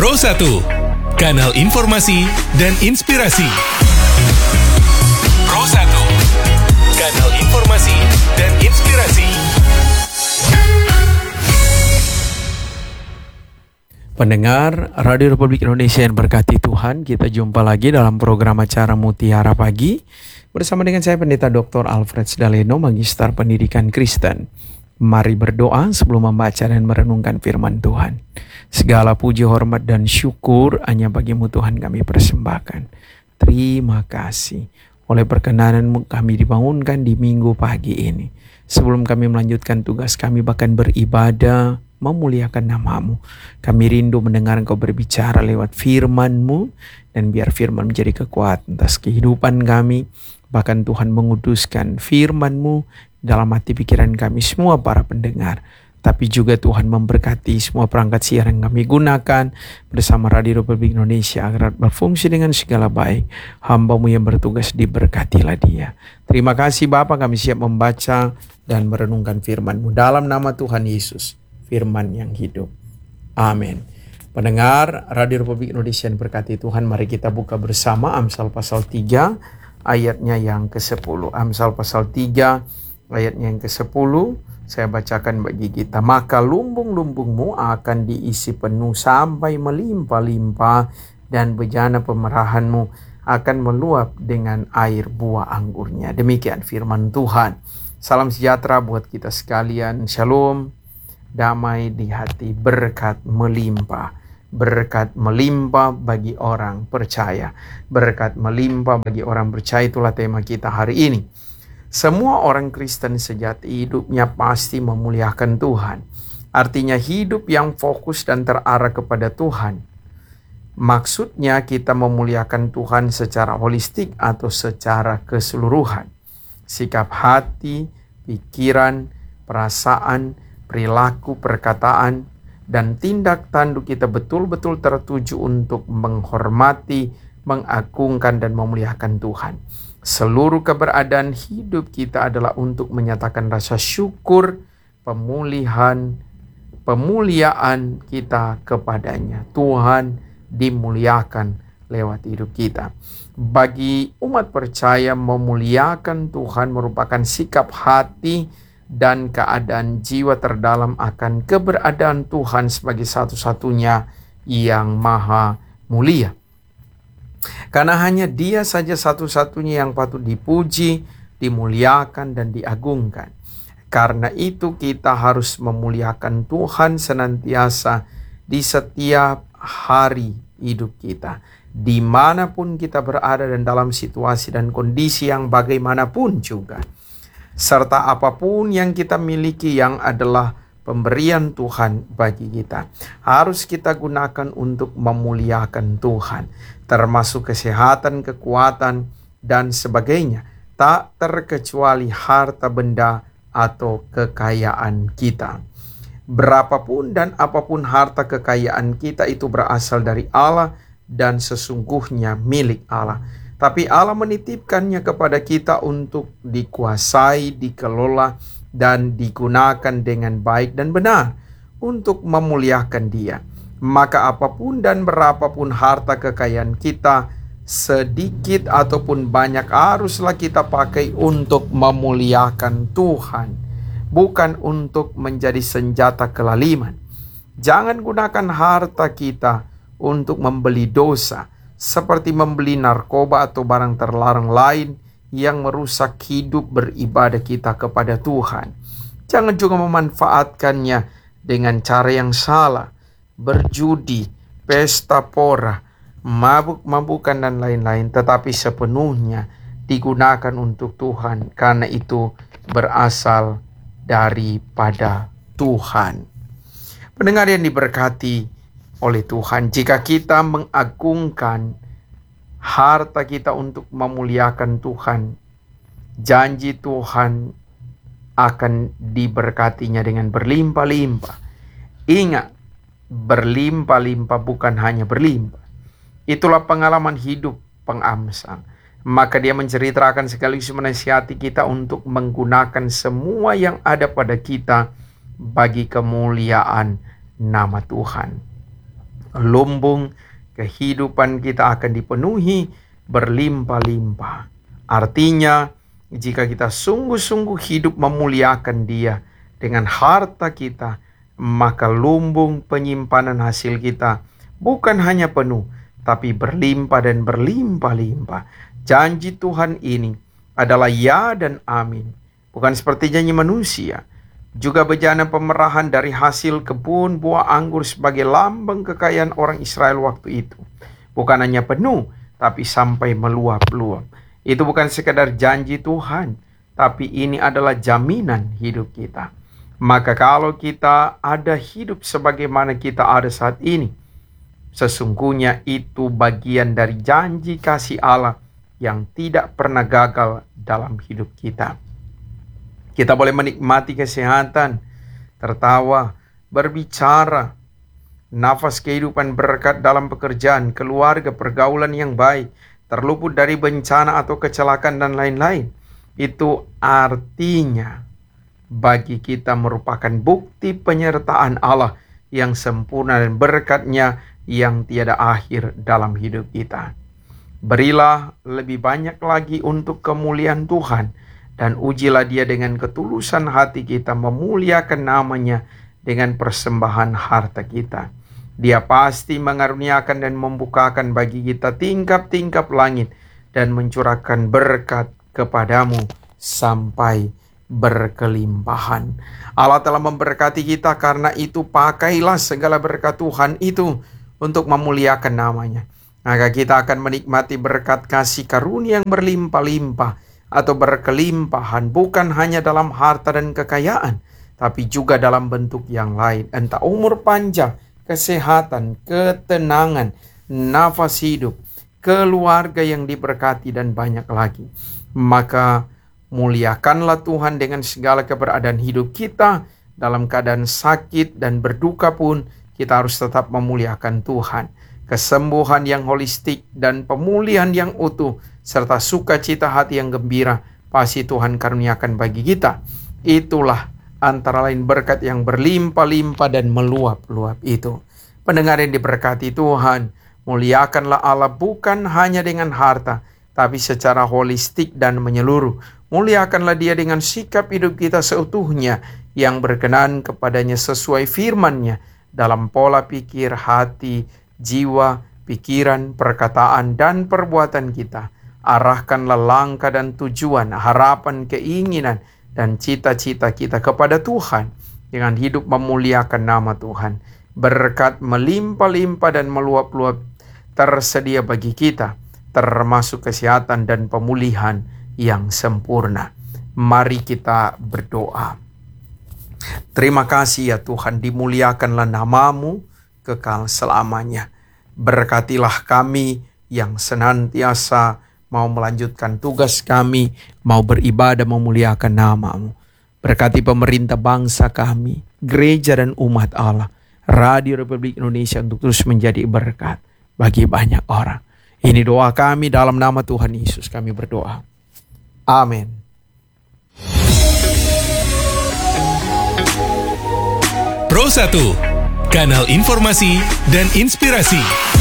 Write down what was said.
Pro 1, kanal informasi dan inspirasi. Pro 1, kanal informasi dan inspirasi. Pendengar Radio Republik Indonesia yang berkati Tuhan, kita jumpa lagi dalam program acara Mutiara Pagi bersama dengan saya Pendeta Dr. Alfred Daleno, Magister Pendidikan Kristen. Mari berdoa sebelum membaca dan merenungkan firman Tuhan. Segala puji, hormat, dan syukur hanya bagi-Mu Tuhan kami persembahkan. Terima kasih. Oleh perkenanan-Mu kami dibangunkan di minggu pagi ini. Sebelum kami melanjutkan tugas kami bahkan beribadah, memuliakan nama-Mu. Kami rindu mendengar Engkau berbicara lewat firman-Mu. Dan biar firman menjadi kekuatan atas kehidupan kami. Bahkan Tuhan menguduskan firman-Mu dalam hati pikiran kami semua para pendengar. Tapi juga Tuhan memberkati semua perangkat siaran yang kami gunakan bersama Radio Republik Indonesia agar berfungsi dengan segala baik. Hamba-Mu yang bertugas diberkatilah dia. Terima kasih Bapa, kami siap membaca dan merenungkan firman-Mu dalam nama Tuhan Yesus, firman yang hidup. Amin. Pendengar Radio Republik Indonesia yang berkati Tuhan, mari kita buka bersama Amsal pasal 3 ayatnya yang ke-10. Amsal pasal 3 ayatnya yang ke-10, saya bacakan bagi kita. Maka lumbung-lumbungmu akan diisi penuh sampai melimpah-limpah, dan bejana pemerahanmu akan meluap dengan air buah anggurnya. Demikian firman Tuhan. Salam sejahtera buat kita sekalian. Shalom, damai di hati, berkat melimpah. Berkat melimpah bagi orang percaya. Berkat melimpah bagi orang percaya, itulah tema kita hari ini. Semua orang Kristen sejati hidupnya pasti memuliakan Tuhan. Artinya hidup yang fokus dan terarah kepada Tuhan. Maksudnya kita memuliakan Tuhan secara holistik atau secara keseluruhan. Sikap hati, pikiran, perasaan, perilaku, perkataan, dan tindak tanduk kita betul-betul tertuju untuk menghormati, mengagungkan, dan memuliakan Tuhan. Seluruh keberadaan hidup kita adalah untuk menyatakan rasa syukur, pemuliaan kita kepadanya. Tuhan dimuliakan lewat hidup kita. Bagi umat percaya, memuliakan Tuhan merupakan sikap hati dan keadaan jiwa terdalam akan keberadaan Tuhan sebagai satu-satunya yang maha mulia. Karena hanya Dia saja satu-satunya yang patut dipuji, dimuliakan, dan diagungkan. Karena itu kita harus memuliakan Tuhan senantiasa di setiap hari hidup kita. Dimanapun kita berada dan dalam situasi dan kondisi yang bagaimanapun juga. Serta apapun yang kita miliki yang adalah pemberian Tuhan bagi kita, harus kita gunakan untuk memuliakan Tuhan, termasuk kesehatan, kekuatan, dan sebagainya, tak terkecuali harta benda atau kekayaan kita. Berapapun dan apapun harta kekayaan kita itu berasal dari Allah dan sesungguhnya milik Allah. Tapi Allah menitipkannya kepada kita untuk dikuasai, dikelola, dan digunakan dengan baik dan benar untuk memuliakan Dia. Maka apapun dan berapapun harta kekayaan kita, sedikit ataupun banyak, haruslah kita pakai untuk memuliakan Tuhan, bukan untuk menjadi senjata kelaliman. Jangan gunakan harta kita untuk membeli dosa, seperti membeli narkoba atau barang terlarang lain yang merusak hidup beribadah kita kepada Tuhan. Jangan juga memanfaatkannya dengan cara yang salah, berjudi, pesta pora, mabuk-mabukan, dan lain-lain, tetapi sepenuhnya digunakan untuk Tuhan, karena itu berasal daripada Tuhan. Pendengar yang diberkati oleh Tuhan, jika kita mengagungkan harta kita untuk memuliakan Tuhan, janji Tuhan akan diberkatinya dengan berlimpah-limpah. Ingat, berlimpah-limpah bukan hanya berlimpah. Itulah pengalaman hidup pengamsang. Maka dia menceritakan sekaligus menasihati kita untuk menggunakan semua yang ada pada kita bagi kemuliaan nama Tuhan. lumbung kehidupan kita akan dipenuhi berlimpah-limpah. Artinya, jika kita sungguh-sungguh hidup memuliakan Dia dengan harta kita, maka lumbung penyimpanan hasil kita bukan hanya penuh, tapi berlimpah dan berlimpah-limpah. Janji Tuhan ini adalah ya dan amin. Bukan seperti janji manusia. Juga bejana pemerahan dari hasil kebun buah anggur sebagai lambang kekayaan orang Israel waktu itu. Bukan hanya penuh, tapi sampai meluap-luap. Itu bukan sekadar janji Tuhan, tapi ini adalah jaminan hidup kita. Maka kalau kita ada hidup sebagaimana kita ada saat ini, sesungguhnya itu bagian dari janji kasih Allah yang tidak pernah gagal dalam hidup kita. Kita boleh menikmati kesehatan, tertawa, berbicara, nafas kehidupan berkat dalam pekerjaan, keluarga, pergaulan yang baik, terluput dari bencana atau kecelakaan dan lain-lain. Itu artinya bagi kita merupakan bukti penyertaan Allah yang sempurna dan berkat-Nya yang tiada akhir dalam hidup kita. Berilah lebih banyak lagi untuk kemuliaan Tuhan, dan ujilah Dia dengan ketulusan hati kita, memuliakan nama-Nya dengan persembahan harta kita. Dia pasti mengaruniakan dan membukakan bagi kita tingkap-tingkap langit dan mencurahkan berkat kepadamu sampai berkelimpahan. Allah telah memberkati kita, karena itu pakailah segala berkat Tuhan itu untuk memuliakan nama-Nya. Maka kita akan menikmati berkat kasih karunia yang berlimpah-limpah atau berkelimpahan, bukan hanya dalam harta dan kekayaan, tapi juga dalam bentuk yang lain. Entah umur panjang, kesehatan, ketenangan, nafas hidup, keluarga yang diberkati, dan banyak lagi. Maka muliakanlah Tuhan dengan segala keberadaan hidup kita. Dalam keadaan sakit dan berduka pun kita harus tetap memuliakan Tuhan. Kesembuhan yang holistik dan pemulihan yang utuh, serta sukacita hati yang gembira, pasti Tuhan karuniakan bagi kita. Itulah antara lain berkat yang berlimpah-limpah dan meluap-luap itu. Pendengar yang diberkati Tuhan, muliakanlah Allah bukan hanya dengan harta, tapi secara holistik dan menyeluruh. Muliakanlah Dia dengan sikap hidup kita seutuhnya, yang berkenan kepadanya sesuai firman-Nya, dalam pola pikir, hati, jiwa, pikiran, perkataan, dan perbuatan kita. Arahkanlah langkah dan tujuan, harapan, keinginan, dan cita-cita kita kepada Tuhan dengan hidup memuliakan nama Tuhan. Berkat melimpah-limpah dan meluap-luap tersedia bagi kita, termasuk kesehatan dan pemulihan yang sempurna. Mari kita berdoa. Terima kasih ya Tuhan, dimuliakanlah nama-Mu kekal selamanya. Berkatilah kami yang senantiasa mau melanjutkan tugas kami, mau beribadah memuliakan nama-Mu. Berkati pemerintah bangsa kami, gereja dan umat Allah, Radio Republik Indonesia, untuk terus menjadi berkat bagi banyak orang. Ini doa kami dalam nama Tuhan Yesus kami berdoa. Amin. Pro 1, kanal informasi dan inspirasi.